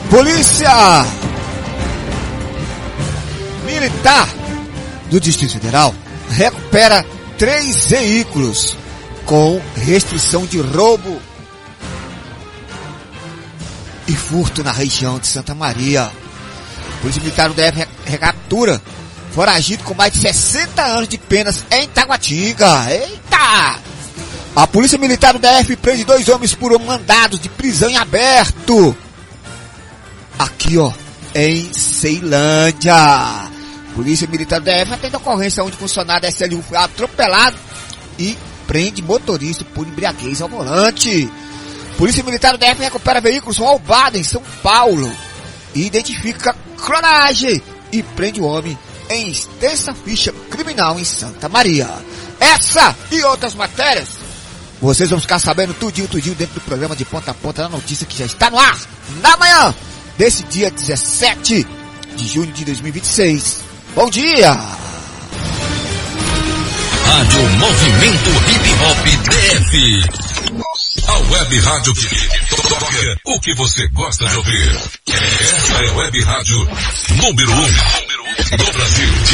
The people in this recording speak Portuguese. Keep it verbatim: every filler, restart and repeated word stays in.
Polícia Militar do Distrito Federal recupera três veículos com restrição de roubo e furto na região de Santa Maria. A Polícia Militar do D F recaptura foragido com mais de sessenta anos de penas em Taguatinga. Eita! A Polícia Militar do D F prende dois homens por mandados de prisão em aberto. Aqui, ó, em Ceilândia. Polícia Militar do D F atende a ocorrência onde funcionário da S L U foi atropelado e prende motorista por embriaguez ao volante. Polícia Militar do D F recupera veículos roubados em São Paulo e identifica clonagem e prende o homem em extensa ficha criminal em Santa Maria. Essa e outras matérias vocês vão ficar sabendo tudinho, tudinho dentro do programa de ponta a ponta da notícia que já está no ar na manhã desse dia dezessete de junho de dois mil e vinte e seis. Bom dia! Rádio Movimento Hip Hop D F. A web rádio que toca o que você gosta de ouvir. Esta é a web rádio número um do Brasil.